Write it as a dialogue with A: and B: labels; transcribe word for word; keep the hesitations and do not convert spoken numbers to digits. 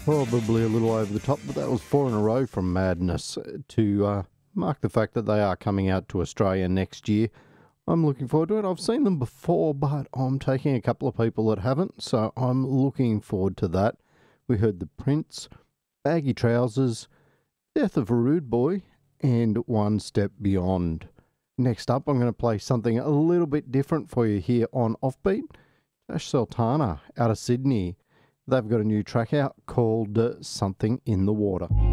A: Probably a little over the top, but that was four in a row from Madness to uh, mark the fact that they are coming out to Australia next year. I'm looking forward to it. I've seen them before, but I'm taking a couple of people that haven't, so I'm looking forward to that. We heard The Prince, Baggy Trousers, Death of a Rude Boy, and One Step Beyond. Next up, I'm going to play something a little bit different for you here on Offbeat. Tash Sultana out of Sydney. They've got a new track out called uh, Something in the Water.